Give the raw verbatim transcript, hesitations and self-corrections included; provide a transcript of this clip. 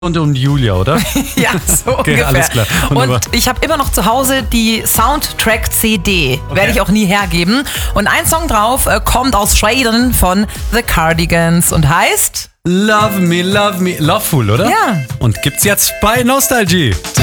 Und um Julia, oder? Ja, so Okay, ungefähr. alles klar. Wunderbar. Und ich habe immer noch zu Hause die Soundtrack-C D. Okay. Werde ich auch nie hergeben. Und ein Song drauf äh, kommt aus Schweden von The Cardigans und heißt... Love me, love me, Loveful, oder? Ja. Und gibt's jetzt bei Nostalgie.